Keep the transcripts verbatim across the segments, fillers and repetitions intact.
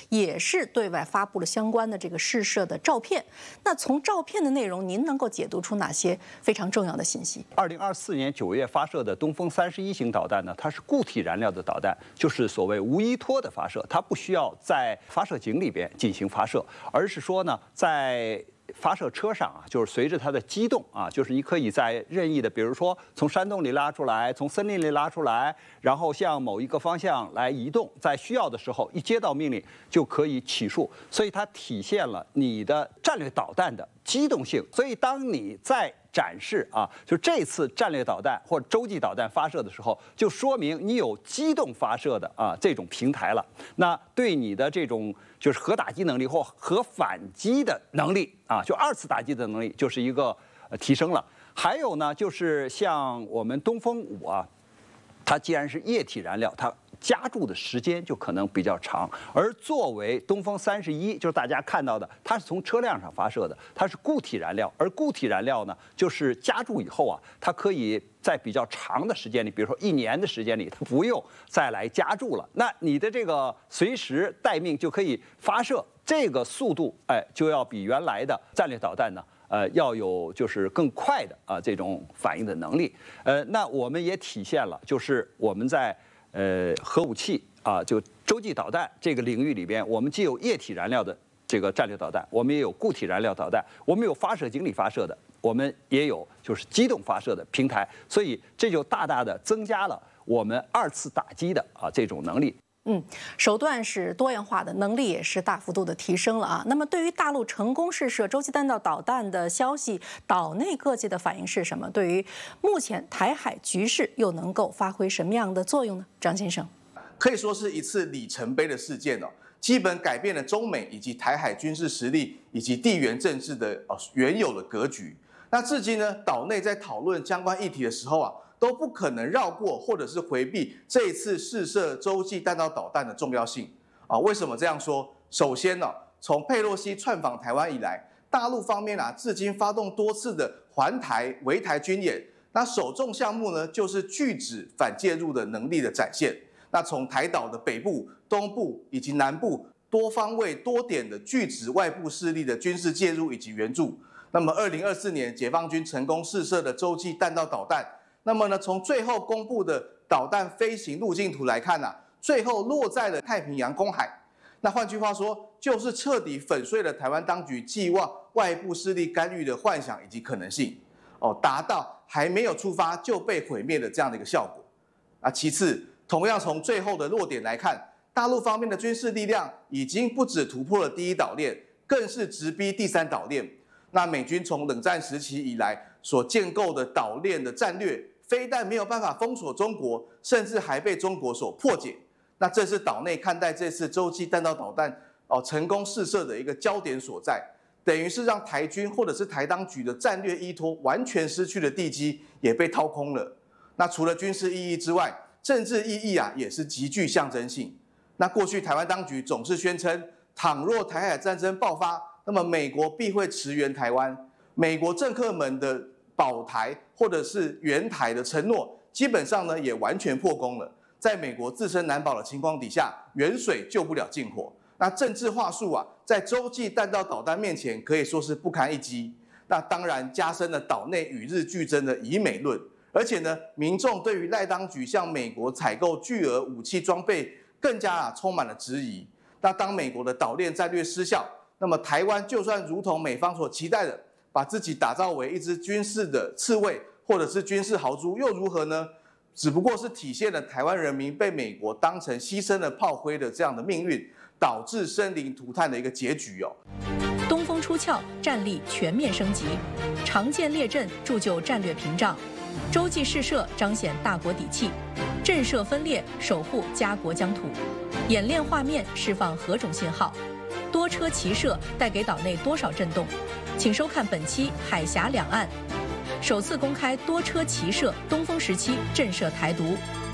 也是对外发布了相关的这个试射的照片。那从照片的内容，您能够解读出哪些非常重要的信息？ 二零二四年九月发射的东风三十一型导弹呢，它是固体燃料的导弹，就是所谓无依托的发射，它不需要在发射井里边进行发射，而是说呢，在发射车上啊，就是随着它的机动啊，就是你可以在任意的，比如说从山洞里拉出来，从森林里拉出来，然后向某一个方向来移动，在需要的时候一接到命令就可以起数，所以它体现了你的战略导弹的机动性。所以当你在展示啊，就这次战略导弹或者洲际导弹发射的时候，就说明你有机动发射的啊这种平台了。那对你的这种就是核打击能力或核反击的能力啊，就二次打击的能力就是一个呃提升了。还有呢，就是像我们东风五啊，它既然是液体燃料，它加注的时间就可能比较长，而作为东风三十一，就是大家看到的，它是从车辆上发射的，它是固体燃料，而固体燃料呢，就是加注以后啊，它可以在比较长的时间里，比如说一年的时间里，它不用再来加注了。那你的这个随时待命就可以发射，这个速度，哎，就要比原来的战略导弹呢。呃，要有就是更快的啊这种反应的能力。呃，那我们也体现了，就是我们在呃核武器啊，就洲际导弹这个领域里边，我们既有液体燃料的这个战略导弹，我们也有固体燃料导弹，我们有发射井里发射的，我们也有就是机动发射的平台，所以这就大大的增加了我们二次打击的啊这种能力。 嗯，手段是多样化的，能力也是大幅度的提升了啊。那么，对于大陆成功试射洲际弹道导弹的消息，岛内各界的反应是什么？对于目前台海局势又能够发挥什么样的作用呢？张先生， 可以说是一次里程碑的事件哦，基本改变了中美以及台海军事实力以及地缘政治的哦原有的格局。那至今呢，岛内在讨论相关议题的时候啊，都不可能绕过或者是回避这一次试射洲际弹道导弹的重要性啊。为什么这样说？首先呢、啊，从佩洛西窜访台湾以来，大陆方面啊，至今发动多次的环台、围台军演，那首重项目呢，就是拒止反介入的能力的展现。那从台岛的北部、东部以及南部多方位、多点的拒止外部势力的军事介入以及援助。那么，二零二四年解放军成功试射的洲际弹道导弹。那么呢，从最后公布的导弹飞行路径图来看啊，最后落在了太平洋公海。那换句话说，就是彻底粉碎了台湾当局寄望外部势力干预的幻想以及可能性，哦，达到还没有出发就被毁灭的这样的一个效果。啊，其次，同样从最后的落点来看，大陆方面的军事力量已经不止突破了第一岛链，更是直逼第三岛链。那美军从冷战时期以来所建构的岛链的战略，非但没有办法封锁中国，甚至还被中国所破解。那这是岛内看待这次洲际弹道导弹哦成功试射的一个焦点所在，等于是让台军或者是台当局的战略依托完全失去了地基，也被掏空了。那除了军事意义之外，政治意义啊也是极具象征性。那过去台湾当局总是宣称，倘若台海战争爆发，那么美国必会驰援台湾，美国政客们的保台或者是援台的承诺，基本上呢也完全破功了。在美国自身难保的情况底下，远水救不了近火。那政治话术啊，在洲际弹道导弹面前可以说是不堪一击。那当然加深了岛内与日俱增的以美论，而且呢，民众对于赖当局向美国采购巨额武器装备更加啊充满了质疑。那当美国的岛链战略失效，那么台湾就算如同美方所期待的，把自己打造为一支军事的刺猬，或者是军事豪猪，又如何呢？只不过是体现了台湾人民被美国当成牺牲了炮灰的这样的命运，导致生灵涂炭的一个结局哦。 东风出鞘，战力全面升级，常见列阵铸就战略屏障，洲际试射彰显大国底气，震慑分裂守护家国疆土，演练画面释放何种信号？多车齐射带给岛内多少震动？请收看本期《海峡两岸》，首次公开多车齐射东风时期震慑台独。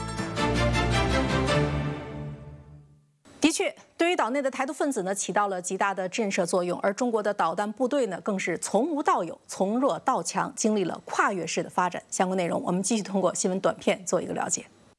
的确，对于岛内的台独分子呢，起到了极大的震慑作用，而中国的导弹部队呢，更是从无到有，从弱到强，经历了跨越式的发展。相关内容，我们继续通过新闻短片做一个了解。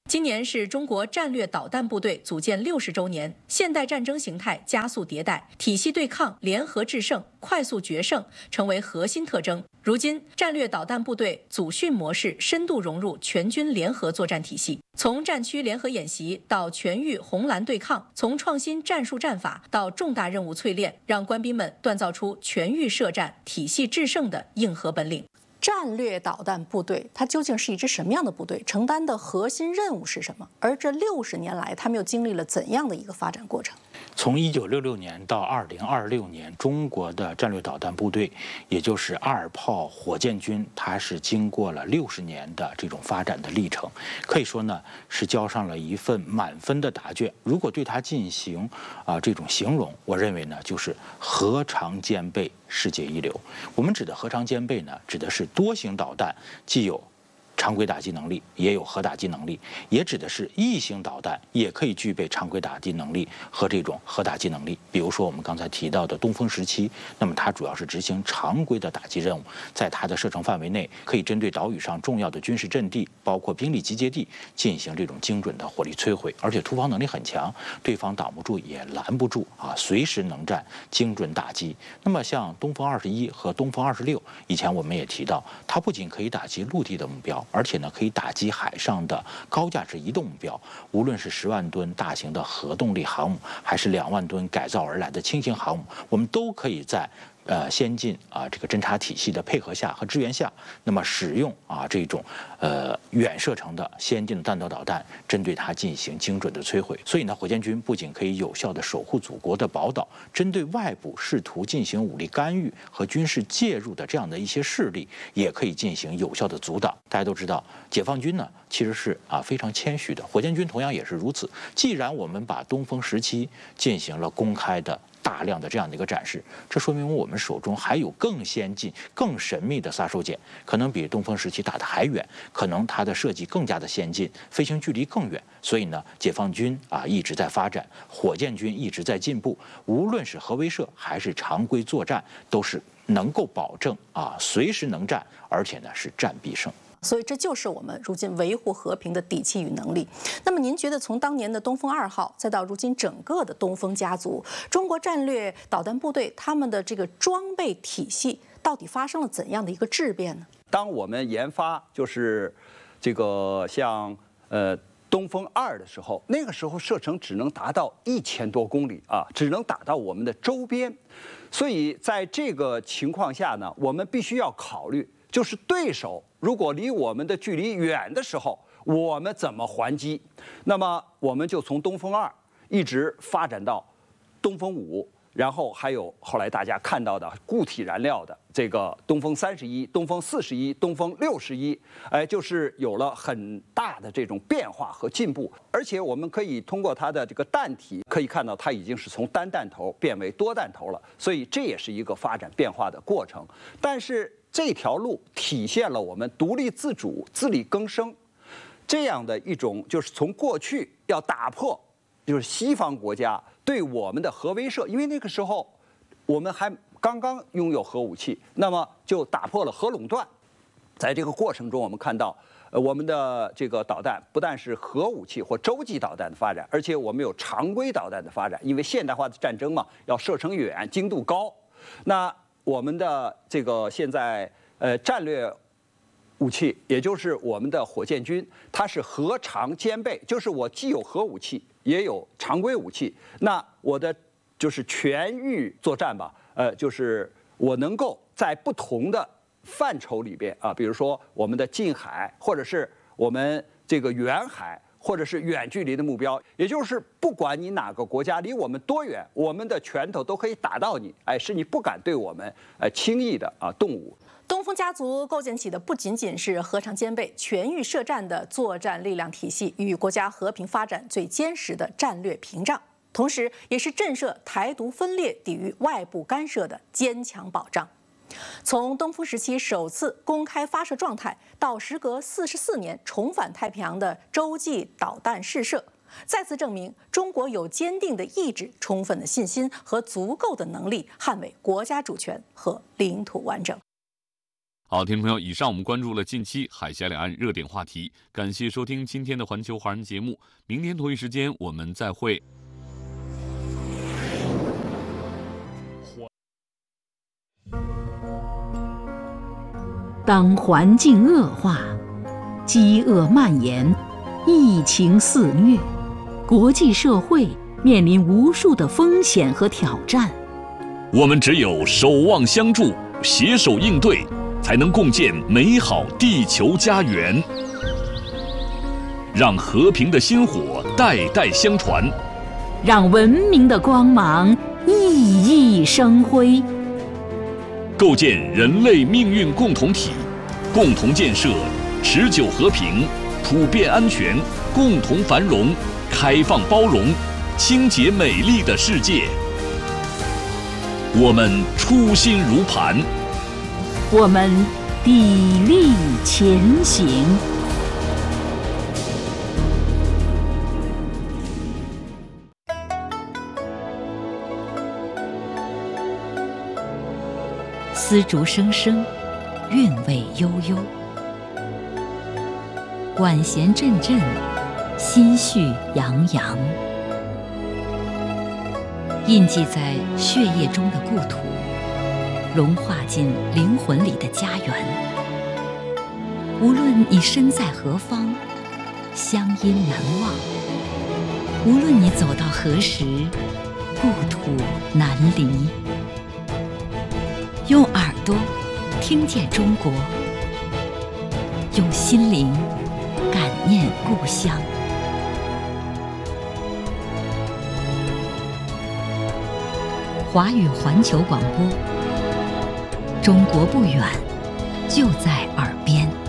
今年是中国战略导弹部队组建六十周年，现代战争形态加速迭代，体系对抗、联合制胜、快速决胜成为核心特征。如今，战略导弹部队组训模式深度融入全军联合作战体系，从战区联合演习到全域红蓝对抗，从创新战术战法到重大任务淬炼，让官兵们锻造出全域设战、体系制胜的硬核本领。战略导弹部队，它究竟是一支什么样的部队？承担的核心任务是什么？而这六十年来，他们又经历了怎样的一个发展过程？ 从一九六六年到二零二六年，中国的战略导弹部队，也就是二炮火箭军，它是经过了六十年的这种发展的历程，可以说呢是交上了一份满分的答卷。如果对它进行啊、呃、这种形容，我认为呢就是核常兼备，世界一流。我们指的核常兼备呢，指的是多型导弹既有常规打击能力，也有核打击能力，也指的是异型导弹也可以具备常规打击能力和这种核打击能力。比如说我们刚才提到的东风十七，那么它主要是执行常规的打击任务，在它的射程范围内，可以针对岛屿上重要的军事阵地，包括兵力集结地，进行这种精准的火力摧毁，而且突防能力很强，对方挡不住也拦不住啊，随时能战，精准打击。那么像东风二十一和东风二十六，以前我们也提到，它不仅可以打击陆地的目标，而且呢，可以打击海上的高价值移动目标，无论是十万吨大型的核动力航母，还是两万吨改造而来的轻型航母，我们都可以在呃先进啊这个侦察体系的配合下和支援下，那么使用啊这种呃远射程的先进的弹道导弹，针对它进行精准的摧毁。所以呢，火箭军不仅可以有效的守护祖国的宝岛，针对外部试图进行武力干预和军事介入的这样的一些势力，也可以进行有效的阻挡。大家都知道，解放军呢其实是啊非常谦虚的，火箭军同样也是如此。既然我们把东风十七进行了公开的大量的这样的一个展示，这说明我们手中还有更先进、更神秘的杀手锏，可能比东风十七打得还远，可能它的设计更加的先进，飞行距离更远。所以呢，解放军啊一直在发展，火箭军一直在进步，无论是核威慑还是常规作战，都是能够保证啊随时能战，而且呢是战必胜。 所以这就是我们如今维护和平的底气与能力。那么您觉得从当年的东风二号，再到如今整个的东风家族，中国战略导弹部队他们的这个装备体系到底发生了怎样的一个质变呢？ 当我们研发就是这个像呃东风二的时候，那个时候射程只能达到一千多公里啊，只能打到我们的周边。所以在这个情况下呢，我们必须要考虑，就是对手如果离我们的距离远的时候，我们怎么还击？那么我们就从东风二一直发展到东风五，然后还有后来大家看到的固体燃料的这个东风三十一、东风四十一、东风六十一，哎，就是有了很大的这种变化和进步。而且我们可以通过它的这个弹体，可以看到它已经是从单弹头变为多弹头了，所以这也是一个发展变化的过程。但是这条路体现了我们独立自主、自力更生这样的一种，就是从过去要打破，就是西方国家对我们的核威慑，因为那个时候我们还刚刚拥有核武器，那么就打破了核垄断。在这个过程中，我们看到，呃，我们的这个导弹不但是核武器或洲际导弹的发展，而且我们有常规导弹的发展，因为现代化的战争嘛，要射程远、精度高。那我们的这个现在呃战略武器，也就是我们的火箭军，它是核常兼备，就是我既有核武器，也有常规武器。那我的就是全域作战吧，呃，就是我能够在不同的范畴里边啊，比如说我们的近海，或者是我们这个远海，或者是远距离的目标，也就是不管你哪个国家离我们多远，我们的拳头都可以打到你，哎，是你不敢对我们呃轻易的啊动武。 东风家族构建起的不仅仅是核常兼备、全域设战的作战力量体系与国家和平发展最坚实的战略屏障，同时也是震慑台独分裂、抵御外部干涉的坚强保障。从东风时期首次公开发射状态，到时隔四十四年重返太平洋的洲际导弹试射，再次证明中国有坚定的意志、充分的信心和足够的能力捍卫国家主权和领土完整。 好，听众朋友，以上我们关注了近期海峡两岸热点话题，感谢收听今天的环球华人节目，明天同一时间我们再会。 当环境恶化，饥饿蔓延，疫情肆虐，国际社会面临无数的风险和挑战。 我们只有守望相助，携手应对，才能共建美好地球家园，让和平的薪火代代相传， 让文明的光芒熠熠生辉， 构建人类命运共同体，共同建设持久和平、普遍安全、共同繁荣、开放包容、清洁美丽的世界。我们初心如磐， 我们砥砺前行。丝竹声声，韵味悠悠，管弦阵阵，心绪洋洋。印记在血液中的故土，融化进灵魂里的家园。无论你身在何方，乡音难忘；无论你走到何时，故土难离。用耳朵听见中国，用心灵感念故乡。华语环球广播，中国不远，就在耳边。